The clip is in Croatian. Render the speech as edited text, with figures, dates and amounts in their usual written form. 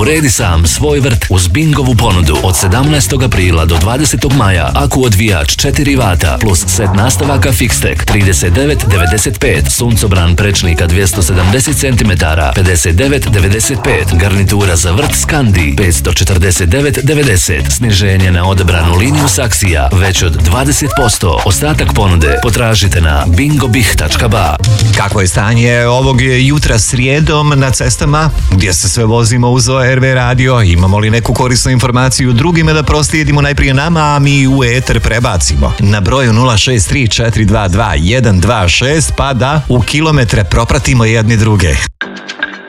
Uredi sam svoj vrt uz Bingovu ponudu od 17. aprila do 20. maja. Aku odvijač 4 vata plus set nastavaka Fixtech 39,95, suncobran prečnika 270 cm 59,95, garnitura za vrt Scandi 549,90, sniženje na odabranu liniju saksija već od 20%. Ostatak ponude potražite na bingobih.ba. Kako je stanje ovog jutra srijedom na cestama gdje se sve vozimo uz ORV radio? Imamo li neku korisnu informaciju drugime da proslijedimo najprije nama, a mi u eter prebacimo na broju 063 422 126 pa da u kilometre propratimo jedni druge.